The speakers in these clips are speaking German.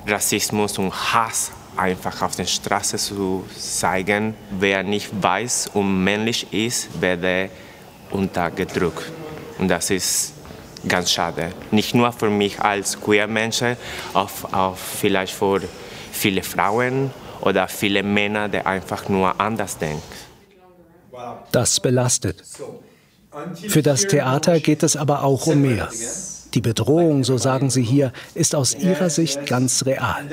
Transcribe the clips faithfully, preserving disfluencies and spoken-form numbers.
Rassismus und Hass einfach auf der Straße zu zeigen. Wer nicht weiß und männlich ist, werde untergedrückt. Und das ist ganz schade. Nicht nur für mich als queer Mensch, auch, auch vielleicht für viele Frauen oder viele Männer, die einfach nur anders denken. Das belastet. Für das Theater geht es aber auch um mehr. Die Bedrohung, so sagen sie hier, ist aus ihrer Sicht ganz real.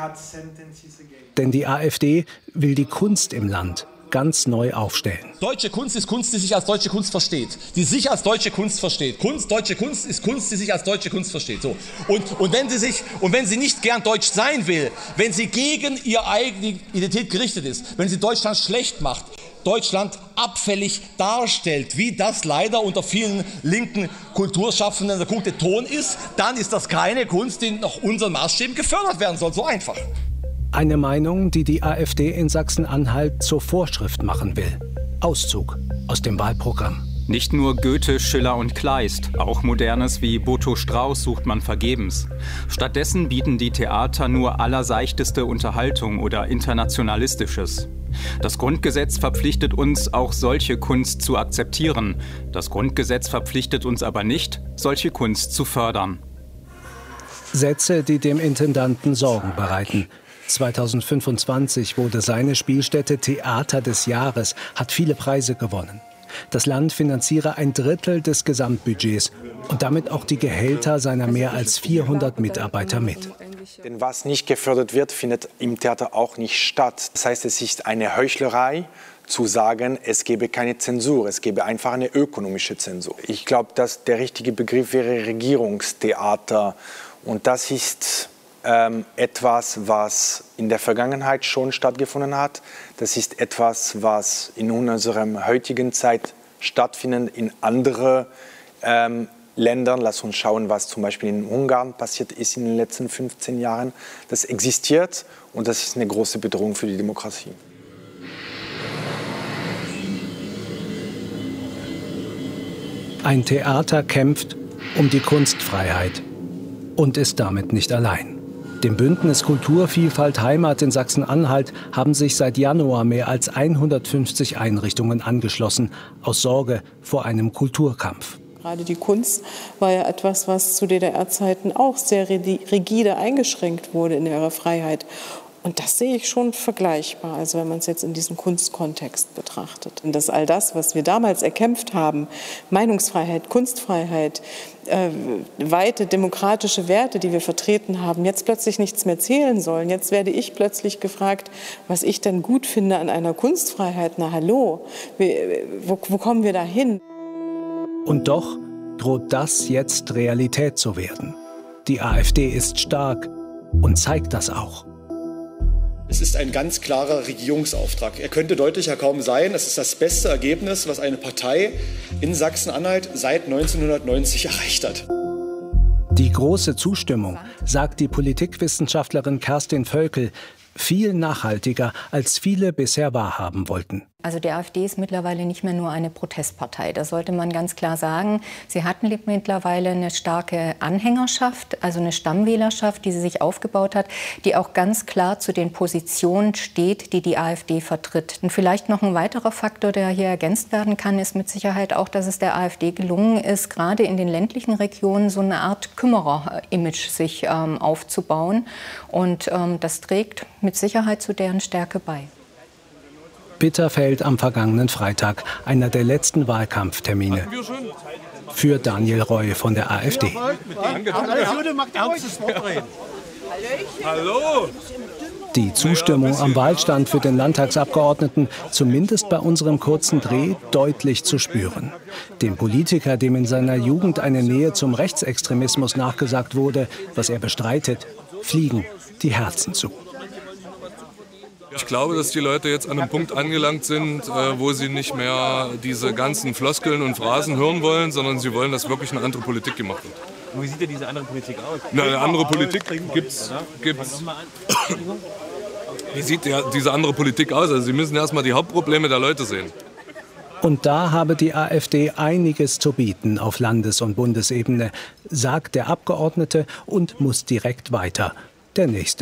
Denn die AfD will die Kunst im Land ganz neu aufstellen. Deutsche Kunst ist Kunst, die sich als deutsche Kunst versteht. Die sich als deutsche Kunst versteht. Kunst, deutsche Kunst ist Kunst, die sich als deutsche Kunst versteht. So. Und, und, wenn sie sich, und wenn sie nicht gern deutsch sein will, wenn sie gegen ihre eigene Identität gerichtet ist, wenn sie Deutschland schlecht macht, Deutschland abfällig darstellt, wie das leider unter vielen linken Kulturschaffenden der gute Ton ist, dann ist das keine Kunst, die nach unseren Maßstäben gefördert werden soll. So einfach. Eine Meinung, die die AfD in Sachsen-Anhalt zur Vorschrift machen will. Auszug aus dem Wahlprogramm. Nicht nur Goethe, Schiller und Kleist, auch Modernes wie Boto Strauß sucht man vergebens. Stattdessen bieten die Theater nur allerseichteste Unterhaltung oder Internationalistisches. Das Grundgesetz verpflichtet uns, auch solche Kunst zu akzeptieren. Das Grundgesetz verpflichtet uns aber nicht, solche Kunst zu fördern. Sätze, die dem Intendanten Sorgen bereiten. zweitausendfünfundzwanzig wurde seine Spielstätte Theater des Jahres, hat viele Preise gewonnen. Das Land finanziere ein Drittel des Gesamtbudgets und damit auch die Gehälter seiner mehr als vierhundert Mitarbeiter mit. Denn was nicht gefördert wird, findet im Theater auch nicht statt. Das heißt, es ist eine Heuchlerei zu sagen, es gebe keine Zensur, es gebe einfach eine ökonomische Zensur. Ich glaube, dass der richtige Begriff wäre Regierungstheater. Und das ist ähm, etwas, was in der Vergangenheit schon stattgefunden hat. Das ist etwas, was in unserer heutigen Zeit stattfindet in anderen ähm, Ländern. Lass uns schauen, was zum Beispiel in Ungarn passiert ist in den letzten fünfzehn Jahren. Das existiert und das ist eine große Bedrohung für die Demokratie. Ein Theater kämpft um die Kunstfreiheit und ist damit nicht allein. Dem Bündnis Kulturvielfalt Heimat in Sachsen-Anhalt haben sich seit Januar mehr als hundertfünfzig Einrichtungen angeschlossen, aus Sorge vor einem Kulturkampf. Gerade die Kunst war ja etwas, was zu D D R-Zeiten auch sehr rigide eingeschränkt wurde in ihrer Freiheit. Und das sehe ich schon vergleichbar, also wenn man es jetzt in diesem Kunstkontext betrachtet. Und dass all das, was wir damals erkämpft haben, Meinungsfreiheit, Kunstfreiheit, äh, weite demokratische Werte, die wir vertreten haben, jetzt plötzlich nichts mehr zählen sollen. Jetzt werde ich plötzlich gefragt, was ich denn gut finde an einer Kunstfreiheit. Na hallo, wir, wo, wo kommen wir da hin? Und doch droht das jetzt Realität zu werden. Die AfD ist stark und zeigt das auch. Es ist ein ganz klarer Regierungsauftrag. Er könnte deutlicher kaum sein. Es ist das beste Ergebnis, was eine Partei in Sachsen-Anhalt seit neunzehnhundertneunzig erreicht hat. Die große Zustimmung, sagt die Politikwissenschaftlerin Kerstin Völkel, viel nachhaltiger, als viele bisher wahrhaben wollten. Also die AfD ist mittlerweile nicht mehr nur eine Protestpartei. Das sollte man ganz klar sagen. Sie hatten mittlerweile eine starke Anhängerschaft, also eine Stammwählerschaft, die sie sich aufgebaut hat, die auch ganz klar zu den Positionen steht, die die AfD vertritt. Und vielleicht noch ein weiterer Faktor, der hier ergänzt werden kann, ist mit Sicherheit auch, dass es der AfD gelungen ist, gerade in den ländlichen Regionen so eine Art Kümmerer-Image sich ähm, aufzubauen. Und ähm, das trägt mit Sicherheit zu deren Stärke bei. Bitterfeld am vergangenen Freitag, einer der letzten Wahlkampftermine. Für Daniel Roy von der AfD. Hallo! Die Zustimmung am Wahlstand für den Landtagsabgeordneten, zumindest bei unserem kurzen Dreh, deutlich zu spüren. Dem Politiker, dem in seiner Jugend eine Nähe zum Rechtsextremismus nachgesagt wurde, was er bestreitet, fliegen die Herzen zu. Ich glaube, dass die Leute jetzt an einem Punkt angelangt sind, wo sie nicht mehr diese ganzen Floskeln und Phrasen hören wollen, sondern sie wollen, dass wirklich eine andere Politik gemacht wird. Und wie sieht denn diese andere Politik aus? Na, eine andere Politik gibt's. gibt's. Wie sieht ja diese andere Politik aus? Also Sie müssen erstmal die Hauptprobleme der Leute sehen. Und da habe die AfD einiges zu bieten auf Landes- und Bundesebene, sagt der Abgeordnete und muss direkt weiter. Der nächste